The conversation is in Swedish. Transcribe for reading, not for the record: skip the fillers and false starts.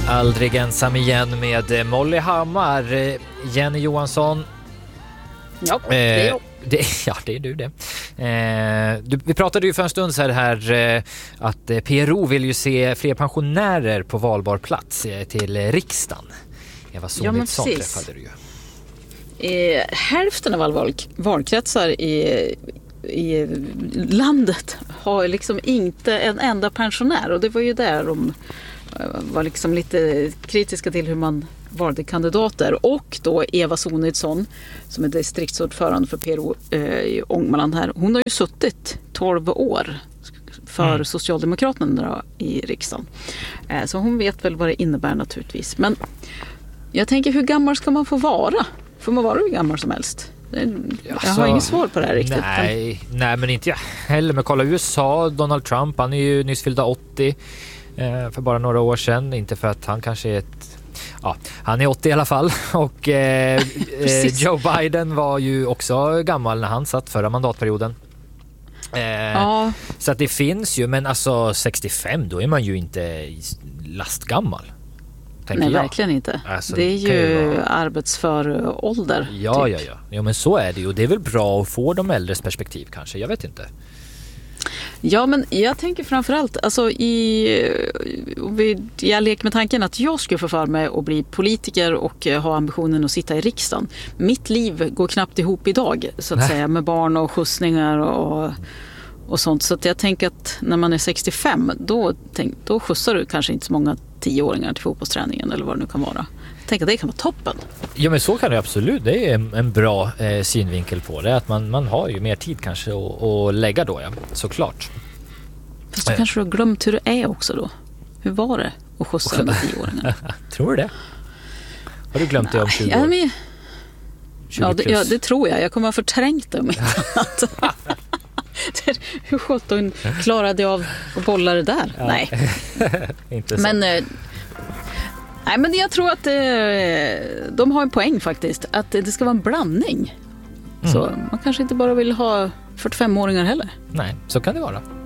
Aldrig ensam igen med Molly Hammar, Jenny Johansson. Ja, det är jag. Det är du det. Vi pratade ju för en stund här att PRO vill ju se fler pensionärer på valbar plats till riksdagen. Eva Sonidsson träffade du ju. Hälften av alla valkretsar i landet har liksom inte en enda pensionär, och det var ju där de var liksom lite kritiska till hur man valde kandidater. Och då Eva Sonidsson, som är distriktsordförande för PRO i Ångermanland här, hon har ju suttit 12 år för Socialdemokraterna i riksdagen. Så hon vet väl vad det innebär naturligtvis. Men jag tänker, hur gammal ska man få vara? Får man vara hur gammal som helst? Jag har inget svar på det här riktigt. Nej, men inte jag heller. Men kolla USA, Donald Trump, han är ju nyss fyllda 80 för bara några år sedan. Inte för att han kanske är han är 80 i alla fall. Och Joe Biden var ju också gammal när han satt förra mandatperioden. Så att det finns ju, men alltså 65, då är man ju inte lastgammal. Nej, verkligen inte. Alltså, det är ju arbetsför ålder. Ja, men så är det ju. Det är väl bra att få de äldres perspektiv kanske, jag vet inte. Ja, men jag tänker framförallt, alltså jag leker med tanken att jag skulle få för mig att bli politiker och ha ambitionen att sitta i riksdagen. Mitt liv går knappt ihop idag, så att säga, med barn och skjutsningar och sånt. Så att jag tänker att när man är 65, då skjutsar du kanske inte så många 10-åringar till fotbollsträningen eller vad det nu kan vara. Tänk att det kan vara toppen. Ja, men så kan det absolut. Det är en bra synvinkel på det. Att man har ju mer tid kanske att lägga då, ja. Såklart. Fast då kanske du har glömt hur det är också då. Hur var det att skjutsa med 10-åringar? Tror du det? Har du glömt det om 20 år? Ja, det tror jag. Jag kommer att ha förträngt det om inte annat. Hur sjutton klarade jag av att bolla det där? Ja. Nej. Inte så. Men jag tror att de har en poäng faktiskt. Att det ska vara en blandning. Så man kanske inte bara vill ha 45-åringar heller. Nej, så kan det vara.